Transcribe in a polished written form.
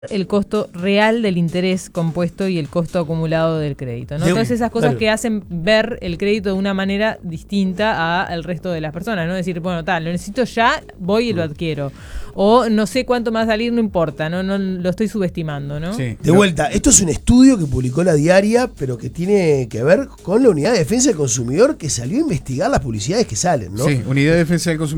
el costo real del interés compuesto y el costo acumulado del crédito, ¿no? Todas esas cosas que hacen ver el crédito de una manera distinta al resto de las personas, ¿no? Decir, bueno, tal, lo necesito ya, voy y lo adquiero. O no sé cuánto más salir, no importa, no lo estoy subestimando, ¿no? Sí. De vuelta, esto es un estudio que publicó La Diaria, pero que tiene que ver con la Unidad de Defensa del Consumidor, que salió a investigar las publicidades que salen, ¿no? Sí, Unidad de Defensa del Consumidor.